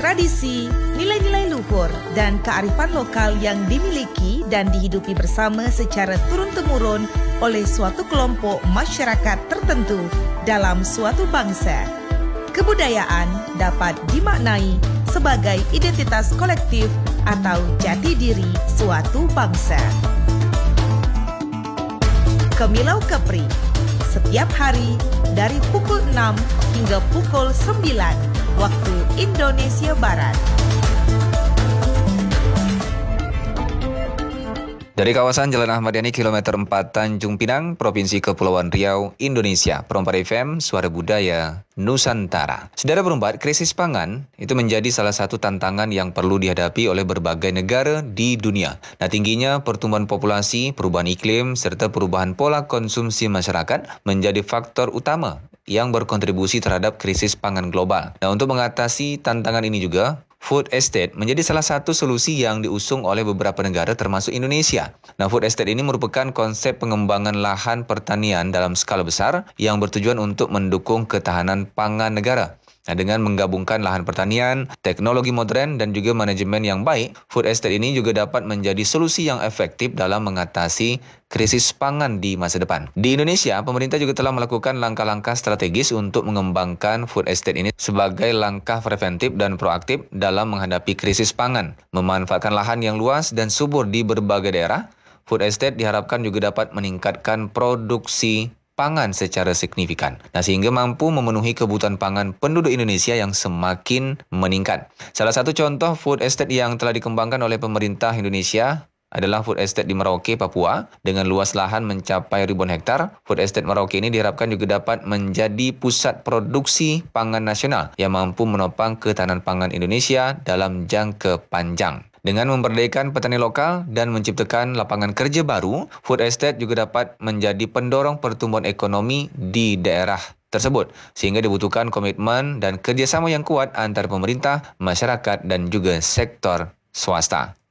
Tradisi, nilai-nilai luhur, dan kearifan lokal yang dimiliki dan dihidupi bersama secara turun-temurun oleh suatu kelompok masyarakat tertentu dalam suatu bangsa. Kebudayaan dapat dimaknai sebagai identitas kolektif atau jati diri suatu bangsa. Kemilau Kepri, setiap hari dari pukul 6 hingga pukul 9 waktu Indonesia Barat. Dari kawasan Jalan Ahmad Yani kilometer 4 Tanjung Pinang, Provinsi Kepulauan Riau, Indonesia, Perompak FM, Suara Budaya, Nusantara. Saudara Perompak, krisis pangan itu menjadi salah satu tantangan yang perlu dihadapi oleh berbagai negara di dunia. Nah, tingginya pertumbuhan populasi, perubahan iklim, serta perubahan pola konsumsi masyarakat menjadi faktor utama yang berkontribusi terhadap krisis pangan global. Nah, untuk mengatasi tantangan ini juga, food estate menjadi salah satu solusi yang diusung oleh beberapa negara termasuk Indonesia. Nah, food estate ini merupakan konsep pengembangan lahan pertanian dalam skala besar yang bertujuan untuk mendukung ketahanan pangan negara. Nah, dengan menggabungkan lahan pertanian, teknologi modern dan juga manajemen yang baik, food estate ini juga dapat menjadi solusi yang efektif dalam mengatasi krisis pangan di masa depan. Di Indonesia, pemerintah juga telah melakukan langkah-langkah strategis untuk mengembangkan food estate ini sebagai langkah preventif dan proaktif dalam menghadapi krisis pangan. Memanfaatkan lahan yang luas dan subur di berbagai daerah, food estate diharapkan juga dapat meningkatkan produksi pangan secara signifikan. Nah, sehingga mampu memenuhi kebutuhan pangan penduduk Indonesia yang semakin meningkat. Salah satu contoh food estate yang telah dikembangkan oleh pemerintah Indonesia adalah food estate di Merauke, Papua, dengan luas lahan mencapai ribuan hektar. Food estate Merauke ini diharapkan juga dapat menjadi pusat produksi pangan nasional yang mampu menopang ketahanan pangan Indonesia dalam jangka panjang. Dengan memberdayakan petani lokal dan menciptakan lapangan kerja baru, food estate juga dapat menjadi pendorong pertumbuhan ekonomi di daerah tersebut, sehingga dibutuhkan komitmen dan kerjasama yang kuat antara pemerintah, masyarakat dan juga sektor swasta.